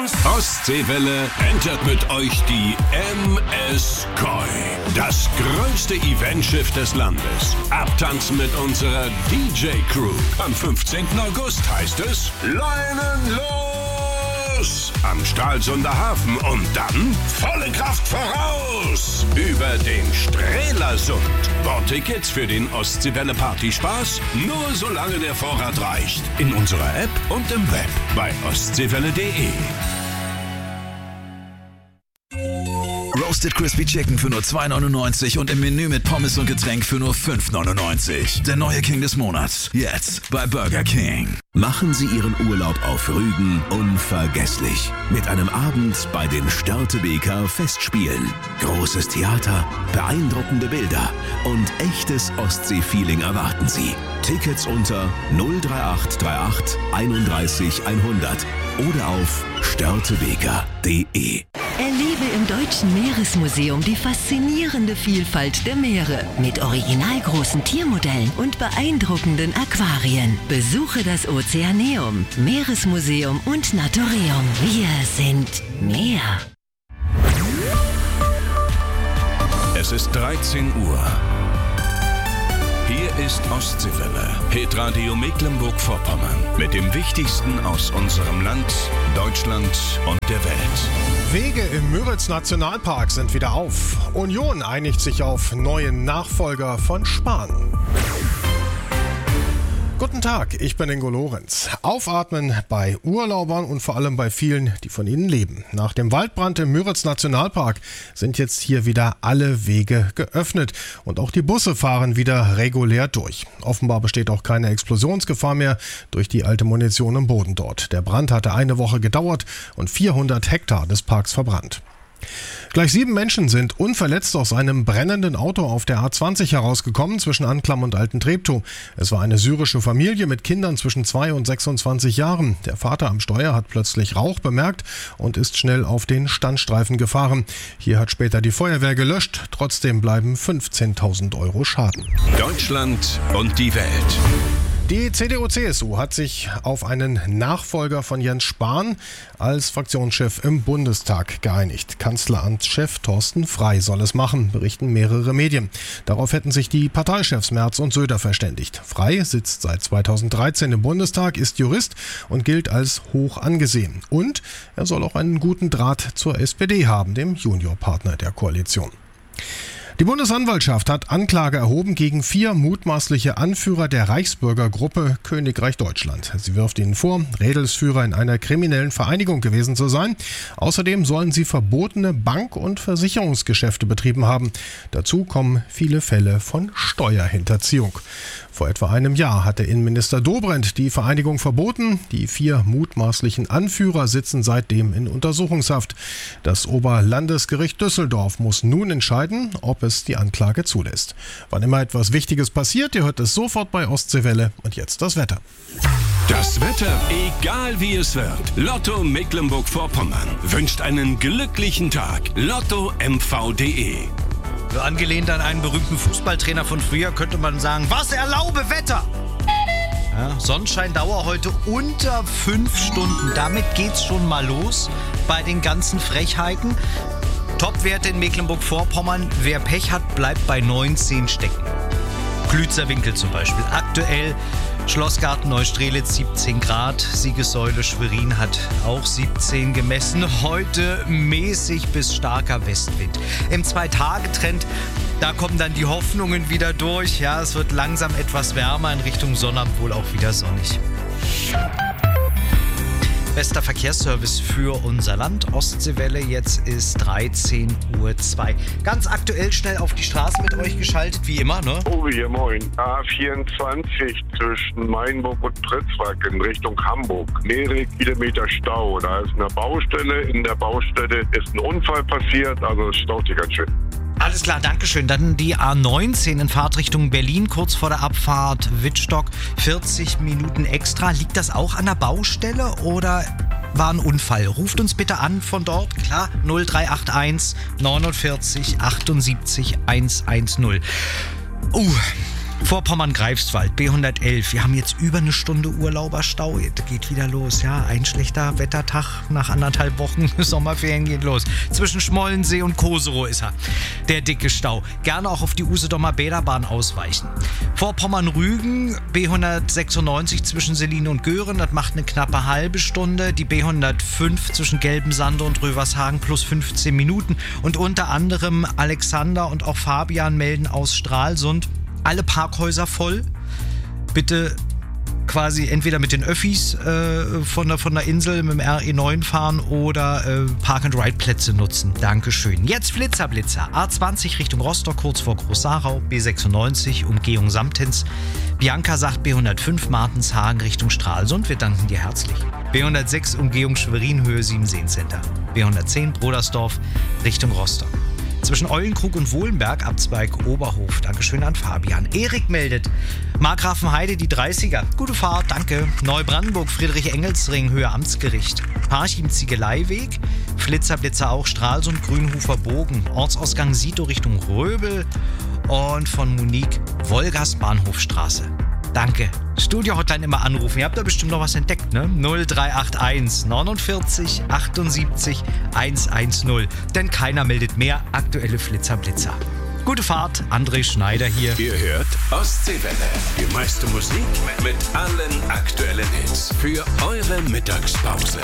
Ostseewelle entert mit euch die MS Koi. Das größte Eventschiff des Landes. Abtanzen mit unserer DJ-Crew. Am 15. August heißt es Leinen los! Am Stralsunder Hafen und dann volle Kraft voraus! Über den Strelasund. Bordtickets für den Ostseewelle Partyspaß nur solange der Vorrat reicht. In unserer App und im Web bei ostseewelle.de. Roasted Crispy Chicken für nur 2,99 und im Menü mit Pommes und Getränk für nur 5,99. Der neue King des Monats. Jetzt bei Burger King. Machen Sie Ihren Urlaub auf Rügen unvergesslich. Mit einem Abend bei den Störtebeker Festspielen. Großes Theater, beeindruckende Bilder und echtes Ostsee-Feeling erwarten Sie. Tickets unter 03838 31 100 oder auf störtebeker.de. Erlebe im Deutschen Meeresmuseum die faszinierende Vielfalt der Meere mit original großen Tiermodellen und beeindruckenden Aquarien. Besuche das Ozeaneum, Meeresmuseum und Naturium. Wir sind Meer. Es ist 13 Uhr. Hier ist Ostseewelle, Hitradio Mecklenburg-Vorpommern. Mit dem Wichtigsten aus unserem Land, Deutschland und der Welt. Wege im Müritz-Nationalpark sind wieder auf. Union einigt sich auf neuen Nachfolger von Spahn. Guten Tag, ich bin Ingo Lorenz. Aufatmen bei Urlaubern und vor allem bei vielen, die von ihnen leben. Nach dem Waldbrand im Müritz-Nationalpark sind jetzt hier wieder alle Wege geöffnet und auch die Busse fahren wieder regulär durch. Offenbar besteht auch keine Explosionsgefahr mehr durch die alte Munition im Boden dort. Der Brand hatte eine Woche gedauert und 400 Hektar des Parks verbrannt. Gleich 7 Menschen sind unverletzt aus einem brennenden Auto auf der A20 herausgekommen zwischen Anklam und Alten-Treptow. Es war eine syrische Familie mit Kindern zwischen 2 und 26 Jahren. Der Vater am Steuer hat plötzlich Rauch bemerkt und ist schnell auf den Standstreifen gefahren. Hier hat später die Feuerwehr gelöscht. Trotzdem bleiben 15.000 Euro Schaden. Deutschland und die Welt. Die CDU-CSU hat sich auf einen Nachfolger von Jens Spahn als Fraktionschef im Bundestag geeinigt. Kanzleramtschef Thorsten Frey soll es machen, berichten mehrere Medien. Darauf hätten sich die Parteichefs Merz und Söder verständigt. Frey sitzt seit 2013 im Bundestag, ist Jurist und gilt als hoch angesehen. Und er soll auch einen guten Draht zur SPD haben, dem Juniorpartner der Koalition. Die Bundesanwaltschaft hat Anklage erhoben gegen 4 mutmaßliche Anführer der Reichsbürgergruppe Königreich Deutschland. Sie wirft ihnen vor, Rädelsführer in einer kriminellen Vereinigung gewesen zu sein. Außerdem sollen sie verbotene Bank- und Versicherungsgeschäfte betrieben haben. Dazu kommen viele Fälle von Steuerhinterziehung. Vor etwa einem Jahr hatte Innenminister Dobrindt die Vereinigung verboten. Die 4 mutmaßlichen Anführer sitzen seitdem in Untersuchungshaft. Das Oberlandesgericht Düsseldorf muss nun entscheiden, ob es die Anklage zulässt. Wann immer etwas Wichtiges passiert, ihr hört es sofort bei Ostseewelle. Und jetzt das Wetter. Das Wetter, egal wie es wird. Lotto Mecklenburg-Vorpommern wünscht einen glücklichen Tag. LottoMV.de. Angelehnt an einen berühmten Fußballtrainer von früher könnte man sagen, was erlaube Wetter! Ja, Sonnenscheindauer heute unter 5 Stunden. Damit geht's schon mal los bei den ganzen Frechheiten. Topwerte in Mecklenburg-Vorpommern. Wer Pech hat, bleibt bei 19 stecken. Klützer Winkel zum Beispiel. Aktuell Schlossgarten Neustrelitz 17 Grad. Siegessäule Schwerin hat auch 17 gemessen. Heute mäßig bis starker Westwind. Im 2-Tage-Trend, da kommen dann die Hoffnungen wieder durch. Ja, es wird langsam etwas wärmer, in Richtung Sonnabend wohl auch wieder sonnig. Bester Verkehrsservice für unser Land. Ostseewelle, jetzt ist 13:02 Uhr. Ganz aktuell schnell auf die Straße mit euch geschaltet, wie immer, ne? Oh, hier moin. A24 zwischen Mainburg und Pritzwalk in Richtung Hamburg. Mehrere Kilometer Stau. Da ist eine Baustelle. In der Baustelle ist ein Unfall passiert, also es staut sich ganz schön. Alles klar, Dankeschön. Dann die A19 in Fahrtrichtung Berlin, kurz vor der Abfahrt Wittstock. 40 Minuten extra. Liegt das auch an der Baustelle oder war ein Unfall? Ruft uns bitte an von dort. Klar, 0381 49 78 110. Vorpommern-Greifswald, B111. Wir haben jetzt über eine Stunde Urlauberstau. Geht wieder los, ja. Ein schlechter Wettertag nach 1,5 Wochen Sommerferien geht los. Zwischen Schmollensee und Koserow ist er. Der dicke Stau. Gerne auch auf die Usedomer Bäderbahn ausweichen. Vorpommern-Rügen, B196 zwischen Selin und Göhren. Das macht eine knappe halbe Stunde. Die B105 zwischen Gelbensande und Rövershagen plus 15 Minuten. Und unter anderem Alexander und auch Fabian melden aus Stralsund. Alle Parkhäuser voll. Bitte quasi entweder mit den Öffis von der Insel mit dem RE9 fahren oder Park-and-Ride-Plätze nutzen. Dankeschön. Jetzt Flitzer. A20 Richtung Rostock, kurz vor Großsarau. B96, Umgehung Samtens. Bianca sagt B105 Martenshagen Richtung Stralsund. Wir danken dir herzlich. B106 Umgehung Schwerin, Höhe 7 Seencenter. B110 Brodersdorf Richtung Rostock. Zwischen Eulenkrug und Wohlenberg, Abzweig Oberhof. Dankeschön an Fabian. Erik meldet. Markgrafenheide, die 30er. Gute Fahrt, danke. Neubrandenburg, Friedrich-Engelsring, Höhe Amtsgericht. Parchim, Ziegeleiweg. Flitzer auch. Stralsund, Grünhofer Bogen. Ortsausgang Sito Richtung Röbel. Und von Munich, Wolgast, Bahnhofstraße. Danke. Studio-Hotline immer anrufen. Ihr habt da bestimmt noch was entdeckt, ne? 0381 49 78 110. Denn keiner meldet mehr aktuelle Flitzer. Gute Fahrt, André Schneider hier. Ihr hört Ostseewelle. Die meiste Musik mit allen aktuellen Hits für eure Mittagspause.